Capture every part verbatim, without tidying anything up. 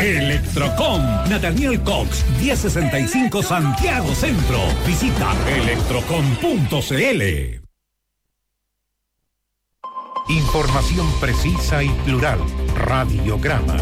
Electrocom, Nathaniel Cox, diez sesenta y cinco Santiago Centro. Visita electrocom punto c l. Información precisa y plural. Radiograma.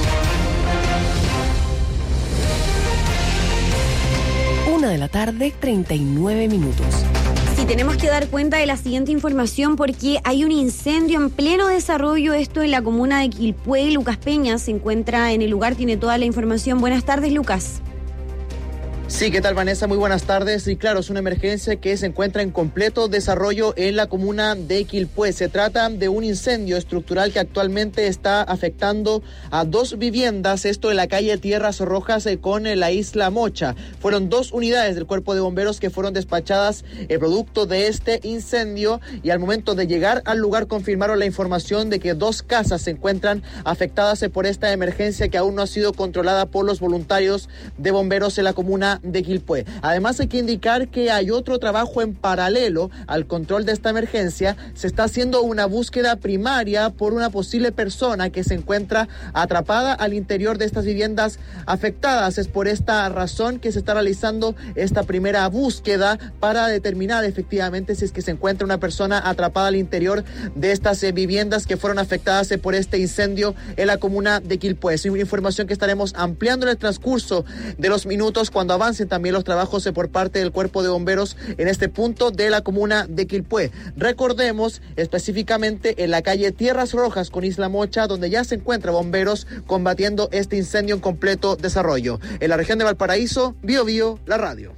Una de la tarde, treinta y nueve minutos. Sí, tenemos que dar cuenta de la siguiente información porque hay un incendio en pleno desarrollo, esto en la comuna de Quilpué. Lucas Peña se encuentra en el lugar, tiene toda la información. Buenas tardes, Lucas. Sí, ¿qué tal, Vanessa? Muy buenas tardes. Y claro, es una emergencia que se encuentra en completo desarrollo en la comuna de Quilpué. Se trata de un incendio estructural que actualmente está afectando a dos viviendas, esto en la calle Tierras Rojas eh, con eh, la isla Mocha. Fueron dos unidades del cuerpo de bomberos que fueron despachadas eh, producto de este incendio, y al momento de llegar al lugar confirmaron la información de que dos casas se encuentran afectadas eh, por esta emergencia que aún no ha sido controlada por los voluntarios de bomberos en la comuna de Quilpué. Además, hay que indicar que hay otro trabajo en paralelo al control de esta emergencia. Se está haciendo una búsqueda primaria por una posible persona que se encuentra atrapada al interior de estas viviendas afectadas. Es por esta razón que se está realizando esta primera búsqueda para determinar efectivamente si es que se encuentra una persona atrapada al interior de estas eh, viviendas que fueron afectadas eh, por este incendio en la comuna de Quilpué. Es una información que estaremos ampliando en el transcurso de los minutos cuando avance también los trabajos por parte del cuerpo de bomberos en este punto de la comuna de Quilpué. Recordemos específicamente en la calle Tierras Rojas con Isla Mocha, donde ya se encuentran bomberos combatiendo este incendio en completo desarrollo. En la región de Valparaíso, Bio Bio, la radio.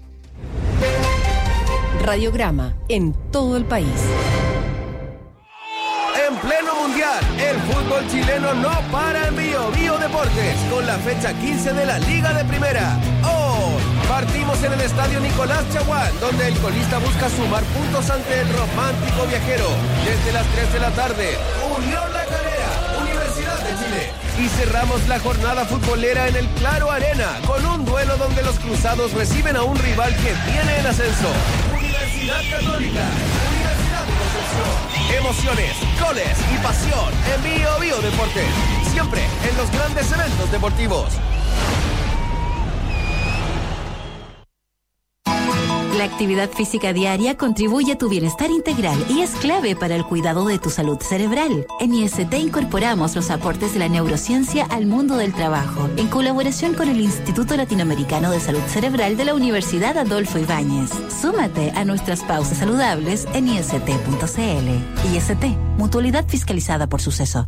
Radiograma en todo el país. En pleno mundial, el fútbol chileno no para en Bio Bio Deportes con la fecha quince de la Liga de Primera. Hoy partimos en el estadio Nicolás Chaguán, donde el colista busca sumar puntos ante el romántico viajero. Desde las tres de la tarde, Unión La Calera, Universidad de Chile. Y cerramos la jornada futbolera en el Claro Arena con un duelo donde los cruzados reciben a un rival que viene en ascenso. Universidad Católica, Universidad de Concepción. Emociones, goles y pasión en Bio Bio Deportes. Siempre en los grandes eventos deportivos. La actividad física diaria contribuye a tu bienestar integral y es clave para el cuidado de tu salud cerebral. En I S T incorporamos los aportes de la neurociencia al mundo del trabajo, en colaboración con el Instituto Latinoamericano de Salud Cerebral de la Universidad Adolfo Ibáñez. Súmate a nuestras pausas saludables en i s t punto c l. I S T, mutualidad fiscalizada por Suceso.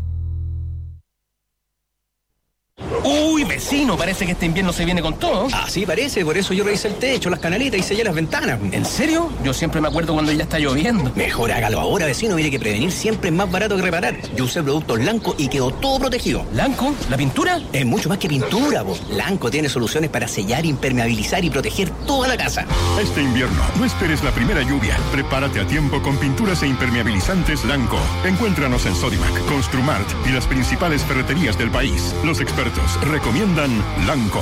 Uy, vecino, parece que este invierno se viene con todo. Así parece, por eso yo revisé el techo, las canaletas y sellé las ventanas. ¿En serio? Yo siempre me acuerdo cuando ya está lloviendo. Mejor hágalo ahora, vecino, mire que prevenir siempre es más barato que reparar. Yo usé productos Lanco y quedó todo protegido. ¿Lanco? ¿La pintura? Es mucho más que pintura, vos. Lanco tiene soluciones para sellar, impermeabilizar y proteger toda la casa. Este invierno, no esperes la primera lluvia. Prepárate a tiempo con pinturas e impermeabilizantes Lanco. Encuéntranos en Sodimac, Construmart y las principales ferreterías del país. Los expertos recomiendan Lanco.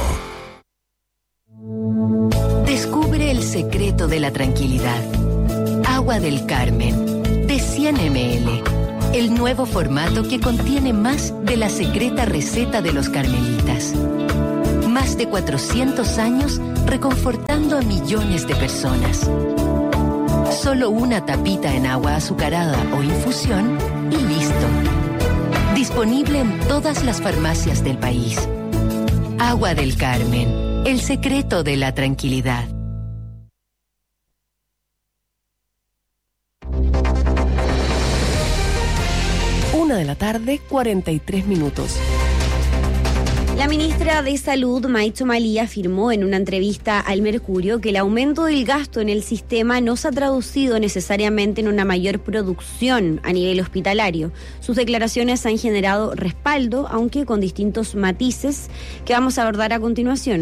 Descubre el secreto de la tranquilidad. Agua del Carmen, de cien mililitros. El nuevo formato que contiene más de la secreta receta de los carmelitas. Más de cuatrocientos años reconfortando a millones de personas. Solo una tapita en agua azucarada o infusión y listo. Disponible en todas las farmacias del país. Agua del Carmen, el secreto de la tranquilidad. Una de la tarde, cuarenta y tres minutos. La ministra de Salud, Maicho Malí, afirmó en una entrevista al Mercurio que el aumento del gasto en el sistema no se ha traducido necesariamente en una mayor producción a nivel hospitalario. Sus declaraciones han generado respaldo, aunque con distintos matices que vamos a abordar a continuación.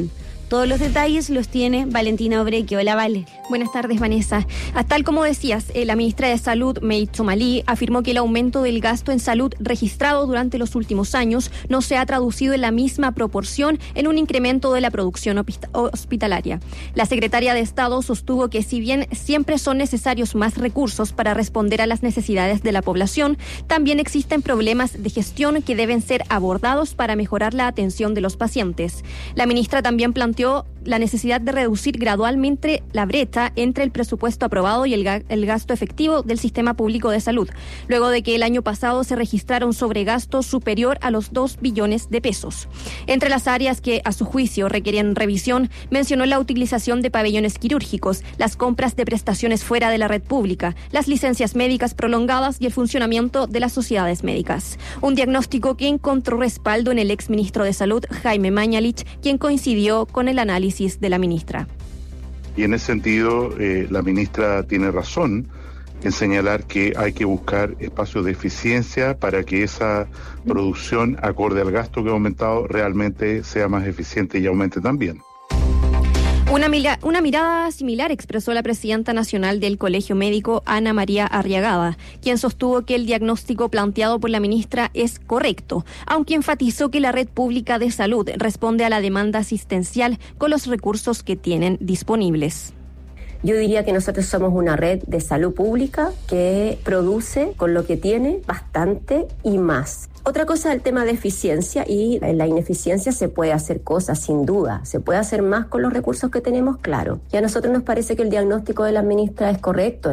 Todos los detalles los tiene Valentina Obreque. Hola, Vale. Buenas tardes, Vanessa. Tal como decías, eh, la ministra de Salud, May Twomaly, afirmó que el aumento del gasto en salud registrado durante los últimos años no se ha traducido en la misma proporción en un incremento de la producción hospitalaria. La secretaria de Estado sostuvo que si bien siempre son necesarios más recursos para responder a las necesidades de la población, también existen problemas de gestión que deben ser abordados para mejorar la atención de los pacientes. La ministra también planteó la necesidad de reducir gradualmente la brecha entre el presupuesto aprobado y el, ga- el gasto efectivo del sistema público de salud, luego de que el año pasado se registrara un sobregasto superior a los dos billones de pesos. Entre las áreas que, a su juicio, requerían revisión, mencionó la utilización de pabellones quirúrgicos, las compras de prestaciones fuera de la red pública, las licencias médicas prolongadas y el funcionamiento de las sociedades médicas. Un diagnóstico que encontró respaldo en el exministro de Salud, Jaime Mañalich, quien coincidió con el análisis de la ministra. Y en ese sentido, eh, la ministra tiene razón en señalar que hay que buscar espacios de eficiencia para que esa producción, acorde al gasto que ha aumentado, realmente sea más eficiente y aumente también. Una, mira, una mirada similar expresó la presidenta nacional del Colegio Médico, Ana María Arriagada, quien sostuvo que el diagnóstico planteado por la ministra es correcto, aunque enfatizó que la red pública de salud responde a la demanda asistencial con los recursos que tienen disponibles. Yo diría que nosotros somos una red de salud pública que produce con lo que tiene bastante y más. Otra cosa es el tema de eficiencia, y en la ineficiencia se puede hacer cosas, sin duda. Se puede hacer más con los recursos que tenemos, claro. Y a nosotros nos parece que el diagnóstico de la ministra es correcto.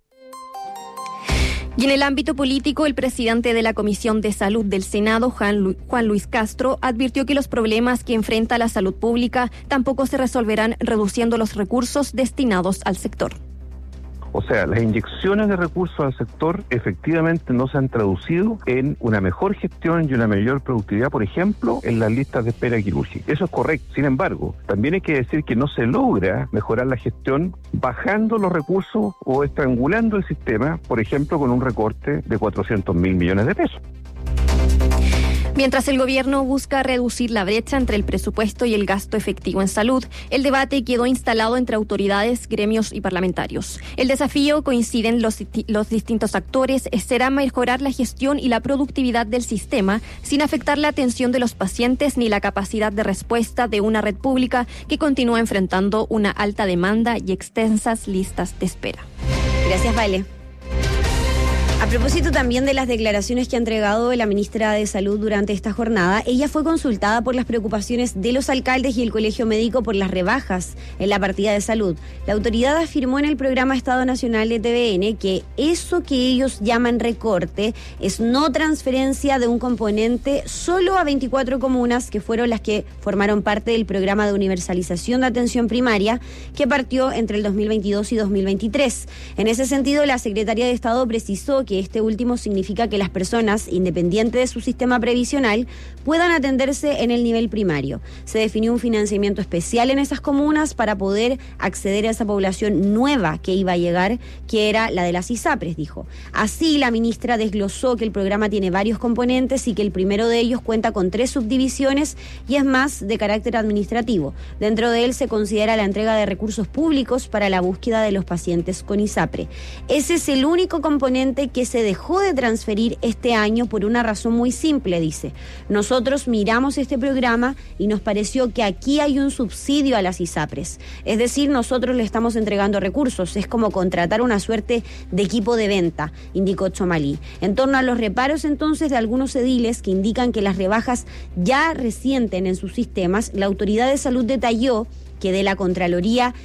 Y en el ámbito político, el presidente de la Comisión de Salud del Senado, Juan, Lu- Juan Luis Castro, advirtió que los problemas que enfrenta la salud pública tampoco se resolverán reduciendo los recursos destinados al sector. O sea, las inyecciones de recursos al sector efectivamente no se han traducido en una mejor gestión y una mayor productividad, por ejemplo, en las listas de espera quirúrgica. Eso es correcto. Sin embargo, también hay que decir que no se logra mejorar la gestión bajando los recursos o estrangulando el sistema, por ejemplo, con un recorte de cuatrocientos mil millones de pesos. Mientras el gobierno busca reducir la brecha entre el presupuesto y el gasto efectivo en salud, el debate quedó instalado entre autoridades, gremios y parlamentarios. El desafío, coinciden los, los distintos actores, será mejorar la gestión y la productividad del sistema sin afectar la atención de los pacientes ni la capacidad de respuesta de una red pública que continúa enfrentando una alta demanda y extensas listas de espera. Gracias, Vale. A propósito también de las declaraciones que ha entregado la ministra de Salud durante esta jornada, ella fue consultada por las preocupaciones de los alcaldes y el Colegio Médico por las rebajas en la partida de salud. La autoridad afirmó en el programa Estado Nacional de T V N que eso que ellos llaman recorte es no transferencia de un componente solo a veinticuatro comunas que fueron las que formaron parte del programa de universalización de atención primaria que partió entre el dos mil veintidós y dos mil veintitrés. En ese sentido, la secretaria de Estado precisó que este último significa que las personas, independiente de su sistema previsional, puedan atenderse en el nivel primario. Se definió un financiamiento especial en esas comunas para poder acceder a esa población nueva que iba a llegar, que era la de las ISAPRES, dijo. Así, la ministra desglosó que el programa tiene varios componentes y que el primero de ellos cuenta con tres subdivisiones y es más de carácter administrativo. Dentro de él se considera la entrega de recursos públicos para la búsqueda de los pacientes con ISAPRE. Ese es el único componente que se dejó de transferir este año por una razón muy simple, dice. Nosotros miramos este programa y nos pareció que aquí hay un subsidio a las ISAPRES. Es decir, nosotros le estamos entregando recursos. Es como contratar una suerte de equipo de venta, indicó Twomaly. En torno a los reparos entonces de algunos ediles que indican que las rebajas ya resienten en sus sistemas, la autoridad de salud detalló que de la Contraloría